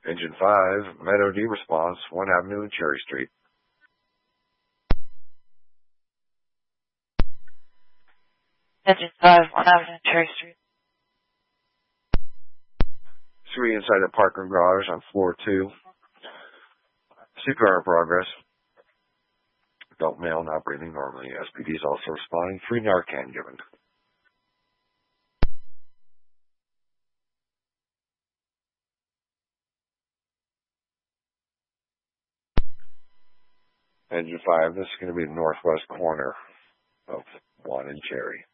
Engine 5, Meadow D response, 1 Avenue and Cherry Street. Engine 5, 1 Avenue, Cherry Street. 3 inside the parking garage on floor 2. CPR in progress. Adult male not breathing normally. SPD is also responding. 3 Narcan given. Engine 5, this is going to be the northwest corner of 1 and Cherry.